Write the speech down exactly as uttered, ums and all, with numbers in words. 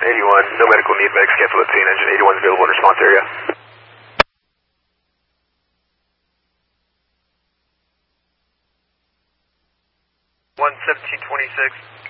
eighty-one, no medical need, medics cancel at scene, engine eighty-one is available in response area. one seventeen twenty-six.